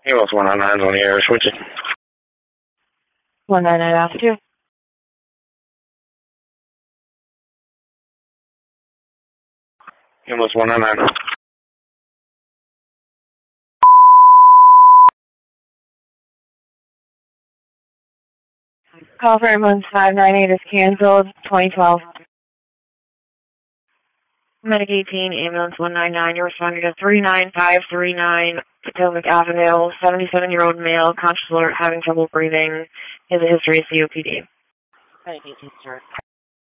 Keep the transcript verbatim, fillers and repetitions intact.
Ambulance one nine nine on the air, switching. one nine nine Alpha two. Ambulance one nine nine. Call for ambulance five nine eight is canceled, twenty twelve. Medic eighteen, ambulance one nine nine, you're responding to three nine five three nine Potomac Avenue, seventy-seven-year-old male, conscious alert, having trouble breathing, has a history of C O P D. Medic eighteen, sir.